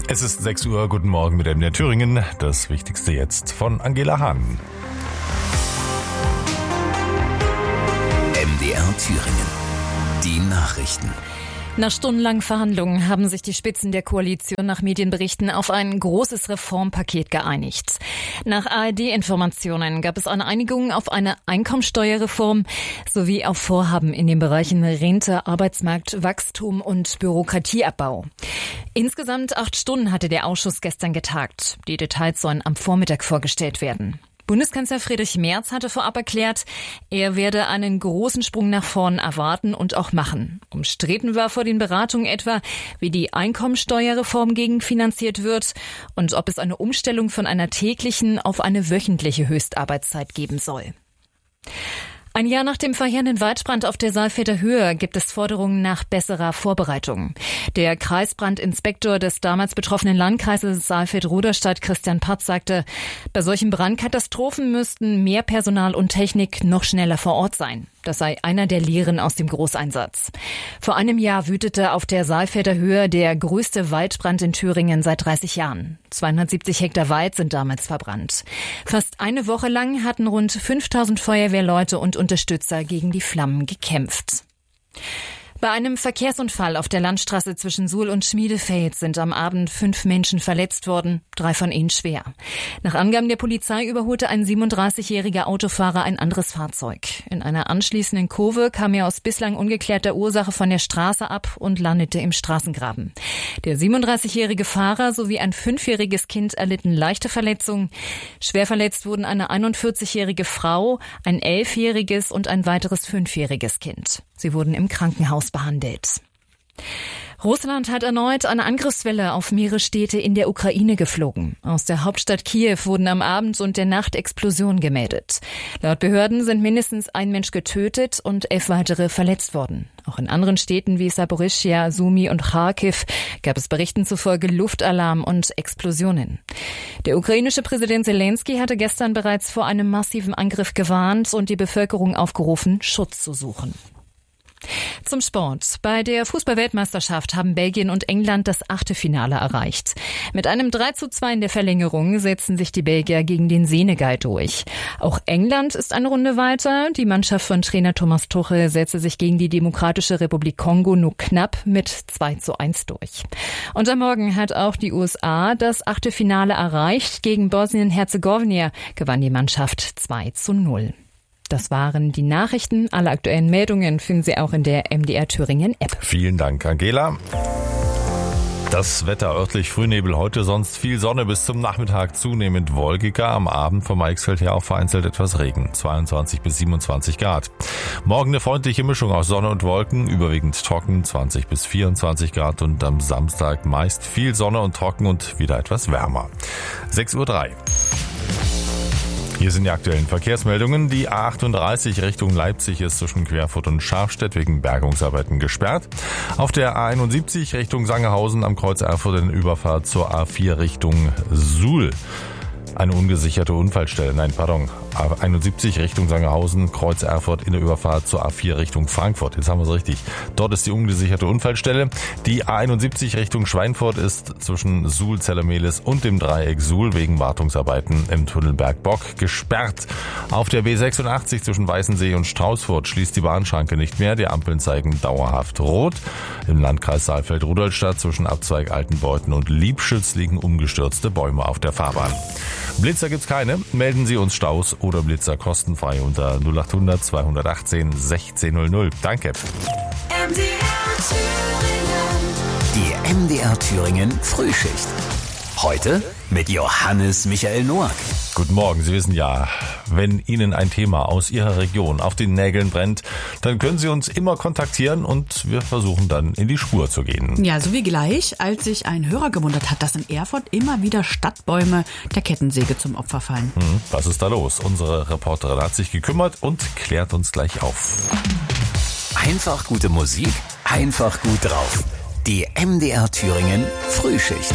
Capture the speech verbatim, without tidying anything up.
Es ist sechs Uhr, guten Morgen mit M D R Thüringen. Das Wichtigste jetzt von Angela Hahn. M D R Thüringen. Die Nachrichten. Nach stundenlangen Verhandlungen haben sich die Spitzen der Koalition nach Medienberichten auf ein großes Reformpaket geeinigt. Nach A R D-Informationen gab es eine Einigung auf eine Einkommensteuerreform sowie auf Vorhaben in den Bereichen Rente, Arbeitsmarkt, Wachstum und Bürokratieabbau. Insgesamt acht Stunden hatte der Ausschuss gestern getagt. Die Details sollen am Vormittag vorgestellt werden. Bundeskanzler Friedrich Merz hatte vorab erklärt, er werde einen großen Sprung nach vorn erwarten und auch machen. Umstritten war vor den Beratungen etwa, wie die Einkommensteuerreform gegenfinanziert wird und ob es eine Umstellung von einer täglichen auf eine wöchentliche Höchstarbeitszeit geben soll. Ein Jahr nach dem verheerenden Waldbrand auf der Saalfelder Höhe gibt es Forderungen nach besserer Vorbereitung. Der Kreisbrandinspektor des damals betroffenen Landkreises Saalfeld-Ruderstadt, Christian Patz, sagte, bei solchen Brandkatastrophen müssten mehr Personal und Technik noch schneller vor Ort sein. Das sei einer der Lehren aus dem Großeinsatz. Vor einem Jahr wütete auf der Saalfelder Höhe der größte Waldbrand in Thüringen seit dreißig Jahren. zweihundertsiebzig Hektar Wald sind damals verbrannt. Fast eine Woche lang hatten rund fünftausend Feuerwehrleute und Unterstützer gegen die Flammen gekämpft. Bei einem Verkehrsunfall auf der Landstraße zwischen Suhl und Schmiedefeld sind am Abend fünf Menschen verletzt worden, drei von ihnen schwer. Nach Angaben der Polizei überholte ein siebenunddreißigjähriger Autofahrer ein anderes Fahrzeug. In einer anschließenden Kurve kam er aus bislang ungeklärter Ursache von der Straße ab und landete im Straßengraben. Der siebenunddreißigjährige Fahrer sowie ein fünfjähriges Kind erlitten leichte Verletzungen. Schwer verletzt wurden eine einundvierzigjährige Frau, ein elfjähriges und ein weiteres fünfjähriges Kind. Sie wurden im Krankenhaus behandelt. Russland hat erneut eine Angriffswelle auf mehrere Städte in der Ukraine geflogen. Aus der Hauptstadt Kiew wurden am Abend und der Nacht Explosionen gemeldet. Laut Behörden sind mindestens ein Mensch getötet und elf weitere verletzt worden. Auch in anderen Städten wie Saporischschja, Sumy und Kharkiv gab es Berichten zufolge Luftalarm und Explosionen. Der ukrainische Präsident Zelensky hatte gestern bereits vor einem massiven Angriff gewarnt und die Bevölkerung aufgerufen, Schutz zu suchen. Zum Sport. Bei der Fußball-Weltmeisterschaft haben Belgien und England das Achtelfinale erreicht. Mit einem drei zu zwei in der Verlängerung setzen sich die Belgier gegen den Senegal durch. Auch England ist eine Runde weiter. Die Mannschaft von Trainer Thomas Tuchel setzte sich gegen die Demokratische Republik Kongo nur knapp mit zwei zu eins durch. Und am Morgen hat auch die U S A das Achtelfinale erreicht. Gegen Bosnien-Herzegowina gewann die Mannschaft zwei zu null. Das waren die Nachrichten. Alle aktuellen Meldungen finden Sie auch in der M D R Thüringen App. Vielen Dank, Angela. Das Wetter örtlich Frühnebel heute, sonst viel Sonne bis zum Nachmittag, zunehmend wolkiger. Am Abend vom Eichsfeld her auch vereinzelt etwas Regen, zweiundzwanzig bis siebenundzwanzig Grad. Morgen eine freundliche Mischung aus Sonne und Wolken, überwiegend trocken, zwanzig bis vierundzwanzig Grad und am Samstag meist viel Sonne und trocken und wieder etwas wärmer. sechs Uhr drei. Hier sind die aktuellen Verkehrsmeldungen. Die A achtunddreißig Richtung Leipzig ist zwischen Querfurt und Scharfstedt wegen Bergungsarbeiten gesperrt. Auf der A einundsiebzig Richtung Sangerhausen am Kreuz Erfurt in Überfahrt zur A vier Richtung Suhl. Eine ungesicherte Unfallstelle, nein, pardon, A einundsiebzig Richtung Sangerhausen, Kreuz Erfurt in der Überfahrt zur A vier Richtung Frankfurt. Jetzt haben wir es richtig. Dort ist die ungesicherte Unfallstelle. Die A einundsiebzig Richtung Schweinfurt ist zwischen Suhl, Zellermehlis und dem Dreieck Suhl wegen Wartungsarbeiten im Tunnel Bergbock gesperrt. Auf der B sechsundachtzig zwischen Weißensee und Straußfurt schließt die Bahnschranke nicht mehr. Die Ampeln zeigen dauerhaft rot. Im Landkreis Saalfeld-Rudolstadt zwischen Abzweig Altenbeuten und Liebschütz liegen umgestürzte Bäume auf der Fahrbahn. Blitzer gibt's keine. Melden Sie uns Staus oder Blitzer kostenfrei unter null achthundert zweihundertachtzehn sechzehnhundert. Danke. M D R Thüringen. Die M D R Thüringen Frühschicht. Heute mit Johannes Michael Noack. Guten Morgen, Sie wissen ja, wenn Ihnen ein Thema aus Ihrer Region auf den Nägeln brennt, dann können Sie uns immer kontaktieren und wir versuchen dann in die Spur zu gehen. Ja, so wie gleich, als sich ein Hörer gewundert hat, dass in Erfurt immer wieder Stadtbäume der Kettensäge zum Opfer fallen. Hm, was ist da los? Unsere Reporterin hat sich gekümmert und klärt uns gleich auf. Einfach gute Musik, einfach gut drauf. Die M D R Thüringen Frühschicht.